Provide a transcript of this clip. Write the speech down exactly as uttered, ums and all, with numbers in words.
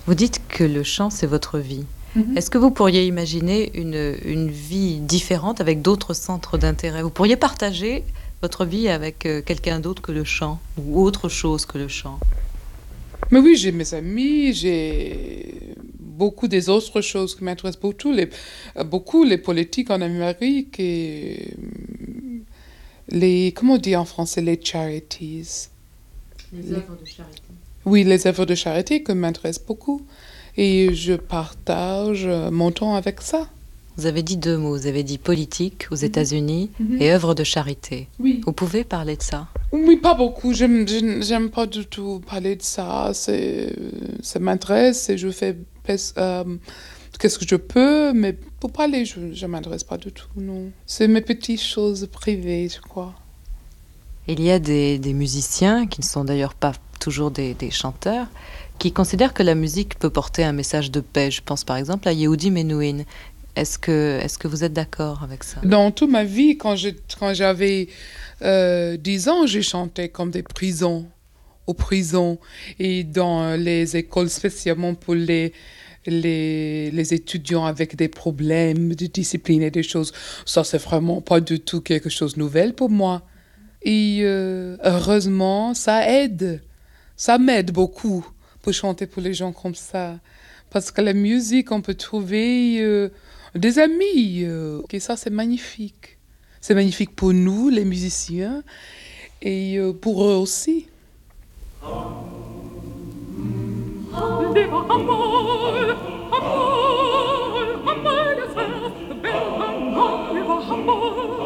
Vous dites que le chant, c'est votre vie. Mhm. Est-ce que vous pourriez imaginer une, une vie différente avec d'autres centres d'intérêt? Vous pourriez partager votre vie avec euh, quelqu'un d'autre que le chant ou autre chose que le chant? Mais oui, j'ai mes amis, j'ai beaucoup des autres choses qui m'intéressent beaucoup, les, euh, beaucoup les politiques en Amérique et euh, les, comment on dit en français, les charities. Les œuvres de charité. Oui, les œuvres de charité qui m'intéressent beaucoup. Et je partage euh, mon temps avec ça. Vous avez dit deux mots. Vous avez dit politique aux Mhm. États-Unis Mhm. et œuvres de charité. Oui. Vous pouvez parler de ça? Oui, pas beaucoup. J'aime, j'aime j'aime pas du tout parler de ça. C'est, ça m'intéresse et je fais pes- euh, qu'est-ce que je peux, mais pour parler, je ne m'intéresse pas du tout, non. C'est mes petites choses privées, je crois. Il y a des, des musiciens, qui ne sont d'ailleurs pas toujours des, des chanteurs, qui considèrent que la musique peut porter un message de paix. Je pense par exemple à Yehudi Menuhin. Est-ce que, est-ce que vous êtes d'accord avec ça? Dans toute ma vie, quand je- quand j'avais euh, dix ans, j'ai chanté comme des prisons, aux prisons et dans les écoles spécialement pour les, les, les étudiants avec des problèmes de discipline et des choses. Ça, c'est vraiment pas du tout quelque chose de nouvel pour moi. Et euh, heureusement, ça aide. Ça m'aide beaucoup pour chanter pour les gens comme ça. Parce que la musique, on peut trouver euh, des amis. euh, et ça, c'est magnifique. C'est magnifique pour nous, les musiciens, et euh, pour eux aussi. Lieber Hamburg, Hamburg, Hamburg, das Herz, Bergmann, Gott über Hamburg.